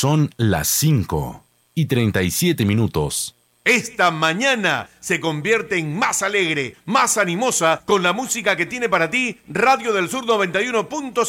Son las 5:37. Esta mañana se convierte en más alegre, más animosa con la música que tiene para ti Radio del Sur 91.7.